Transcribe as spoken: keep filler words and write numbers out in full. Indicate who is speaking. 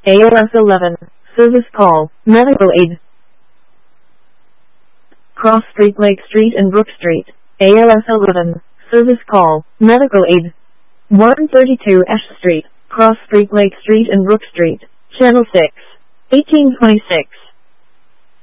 Speaker 1: A L S eleven, service call, medical aid. Cross Street, Lake Street and Brook Street, A L S eleven, service call, medical aid. one thirty-two Ash Street, Cross Street, Lake Street and Brook Street, Channel six, eighteen twenty-six.